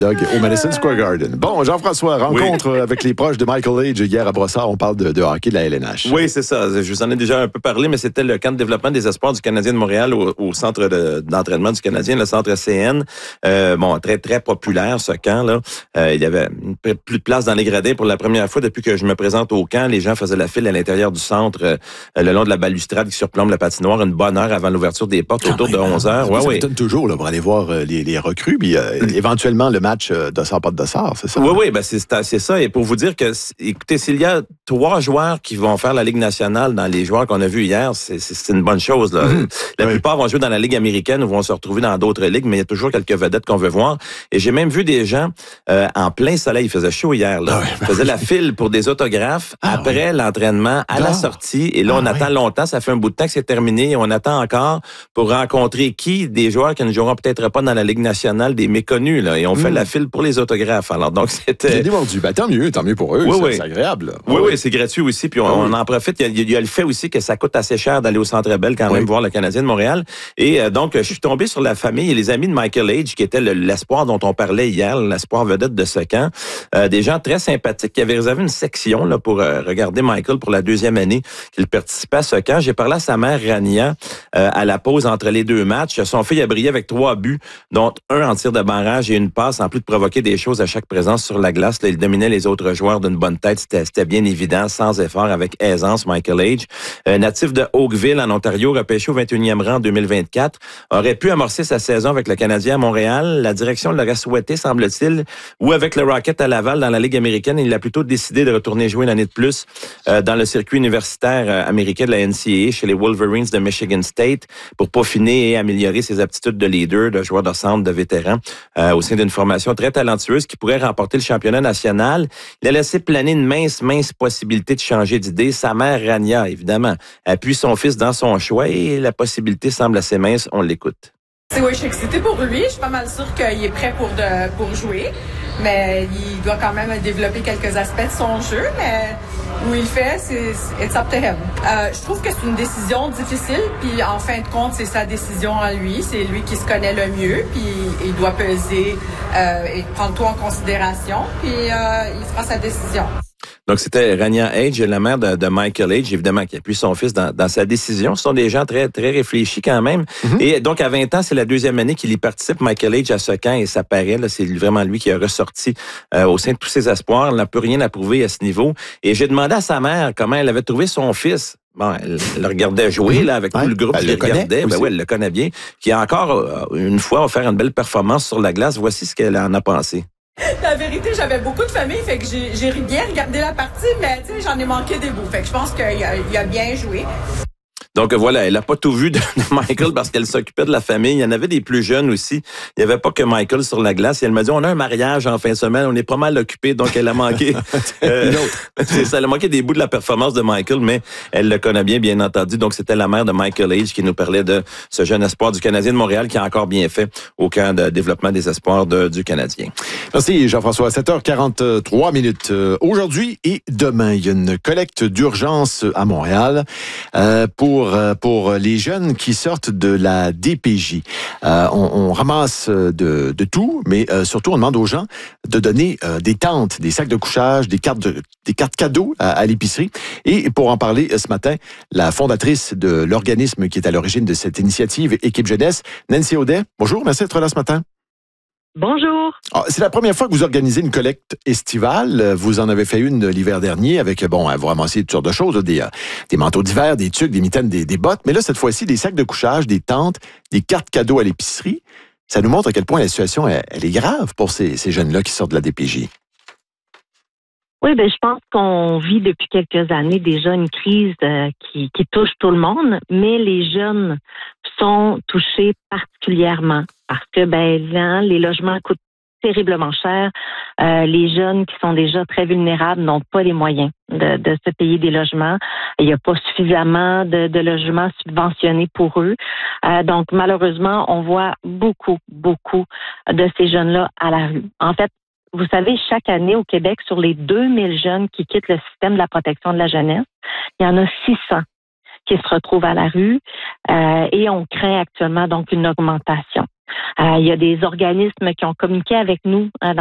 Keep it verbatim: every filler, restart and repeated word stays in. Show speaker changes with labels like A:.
A: Doug, au Madison Square Garden. Bon, Jean-François, rencontre oui. avec les proches de Michael Age hier à Brossard. On parle de, de hockey de la L N H.
B: Oui, c'est ça. Je vous en ai déjà un peu parlé, mais c'était le camp de développement des espoirs du Canadien de Montréal au, au centre de, d'entraînement du Canadien, le centre C N. Euh, bon, très, très populaire, ce camp-là. Euh, il y avait plus de place dans les gradins pour la première fois depuis que je me présente au camp. Les gens faisaient la file à l'intérieur du centre, euh, le long de la balustrade qui surplombe la patinoire, une bonne heure avant l'ouverture des portes,
A: Quand
B: autour
A: même,
B: de onze heures.
A: Ça
B: ouais, oui.
A: m'étonne toujours là, pour aller voir euh, les, les recrues, puis euh, éventuellement le match euh, de Sort de Sort, c'est ça?
B: Oui, oui, ben c'est, c'est ça. Et pour vous dire que, écoutez, s'il y a trois joueurs qui vont faire la Ligue nationale dans les joueurs qu'on a vus hier, c'est, c'est, c'est une bonne chose. Là. Mmh. La oui. plupart vont jouer dans la Ligue américaine ou vont se retrouver dans d'autres ligues, mais il y a toujours quelques vedettes qu'on veut voir. Et j'ai même vu des gens euh, en plein soleil. Il faisait chaud hier. Là. Ah oui. Ils faisaient la file pour des autographes ah après oui. l'entraînement, à ah. la sortie. Et là, on ah attend oui. longtemps. Ça fait un bout de temps que c'est terminé. Et on attend encore pour rencontrer qui? Des joueurs qui ne joueront peut-être pas dans la Ligue nationale, des méconnus. Là. Et on mmh. fait la file pour les autographes. Alors, donc, c'était...
A: J'ai demandé, ben, tant mieux, tant mieux pour eux.
B: Oui,
A: c'est,
B: oui.
A: c'est agréable. Là.
B: Oui, oui, oui, c'est gratuit aussi. Puis on, ah, oui. on en profite. Il y, a, il y a le fait aussi que ça coûte assez cher d'aller au Centre Bell quand oui. même voir le Canadien de Montréal. Et euh, donc, je suis tombé sur la famille et les amis de Michael Age, qui était le, l'espoir dont on parlait hier, l'espoir vedette de ce camp. Euh, des gens très sympathiques qui avaient réservé une section là, pour euh, regarder Michael pour la deuxième année qu'il participait à ce camp. J'ai parlé à sa mère, Rania, euh, à la pause entre les deux matchs. Son fils a brillé avec trois buts, dont un en tir de barrage et une passe, en plus de provoquer des choses à chaque présence sur la glace. Là, il dominait les autres joueurs d'une bonne tête. C'était, c'était bien évident, sans effort, avec aisance, Michael Age. Euh, natif de Oakville, en Ontario, repêché au vingt et unième rang en deux mille vingt-quatre, aurait pu amorcer sa saison avec le Canadien à Montréal. La direction l'aurait souhaité, semble-t-il, ou avec le Rocket à Laval dans la Ligue américaine. Il a plutôt décidé de retourner jouer une année de plus euh, dans le circuit universitaire euh, américain de la N C A A chez les Wolverines de Michigan State pour peaufiner et améliorer ses aptitudes de leader, de joueur de centre, de vétéran euh, au sein d'une formation très talentueuse qui pourrait remporter le championnat national. Il a laissé planer une mince, mince possibilité de changer d'idée. Sa mère, Rania, évidemment, appuie son fils dans son choix et la possibilité semble assez mince. On l'écoute.
C: Oui, je suis excitée pour lui. Je suis pas mal sûre qu'il est prêt pour, de, pour jouer. Mais il doit quand même développer quelques aspects de son jeu. Mais où il fait, c'est it's up to him. Euh, je trouve que c'est une décision difficile. Puis en fin de compte, c'est sa décision à lui. C'est lui qui se connaît le mieux. Puis il doit peser euh, et prendre tout en considération. Puis euh, il fera sa décision.
B: Donc, c'était Rania Age, la mère de, de Michael Age, évidemment, qui appuie son fils dans, dans sa décision. Ce sont des gens très très réfléchis quand même. Mm-hmm. Et donc, à vingt ans, c'est la deuxième année qu'il y participe, Michael Age, à ce camp, et ça paraît, là, c'est vraiment lui qui a ressorti euh, au sein de tous ses espoirs. Il n'a plus rien à prouver à ce niveau. Et j'ai demandé à sa mère comment elle avait trouvé son fils. Bon, elle le regardait jouer là avec ouais, tout le groupe qui le regardait. Ben oui, elle le connaît bien. Qui a encore, euh, une fois, offert une belle performance sur la glace. Voici ce qu'elle en a pensé.
C: La vérité, j'avais beaucoup de famille, fait que j'ai, j'ai bien regardé la partie, mais tu sais, j'en ai manqué des bouts. Fait que je pense qu'il a, il a bien joué.
B: Donc voilà, elle n'a pas tout vu de Michael parce qu'elle s'occupait de la famille. Il y en avait des plus jeunes aussi. Il n'y avait pas que Michael sur la glace. Et elle m'a dit, on a un mariage en fin de semaine, on est pas mal occupés, donc elle a manqué. euh, c'est ça, elle a manqué des bouts de la performance de Michael, mais elle le connaît bien, bien entendu. Donc c'était la mère de Michael Age qui nous parlait de ce jeune espoir du Canadien de Montréal qui a encore bien fait au camp de développement des espoirs de, du Canadien.
A: Merci Jean-François. sept heures quarante-trois minutes. Euh, aujourd'hui et demain, il y a une collecte d'urgence à Montréal euh, pour pour les jeunes qui sortent de la D P J. Euh, on, on ramasse de, de tout, mais euh, surtout on demande aux gens de donner euh, des tentes, des sacs de couchage, des cartes de, des cartes cadeaux à, à l'épicerie. Et pour en parler ce matin, la fondatrice de l'organisme qui est à l'origine de cette initiative, Équipe Jeunesse, Nancy Audet. Bonjour, merci d'être là ce matin.
D: Bonjour.
A: Ah, c'est la première fois que vous organisez une collecte estivale. Vous en avez fait une l'hiver dernier avec, bon, vous ramassez toutes sortes de choses, des, des manteaux d'hiver, des tuques, des mitaines, des, des bottes. Mais là, cette fois-ci, des sacs de couchage, des tentes, des cartes cadeaux à l'épicerie. Ça nous montre à quel point la situation, elle, elle est grave pour ces, ces jeunes-là qui sortent de la D P J.
D: Oui, ben je pense qu'on vit depuis quelques années déjà une crise euh, qui, qui touche tout le monde, mais les jeunes sont touchés particulièrement parce que ben là, les logements coûtent terriblement cher. Euh, les jeunes qui sont déjà très vulnérables n'ont pas les moyens de, de se payer des logements. Il n'y a pas suffisamment de, de logements subventionnés pour eux. Euh, donc malheureusement, on voit beaucoup, beaucoup de ces jeunes-là à la rue. En fait, vous savez, chaque année au Québec, sur les deux mille jeunes qui quittent le système de la protection de la jeunesse, il y en a six cents qui se retrouvent à la rue euh, et on craint actuellement donc une augmentation. Euh, il y a des organismes qui ont communiqué avec nous euh,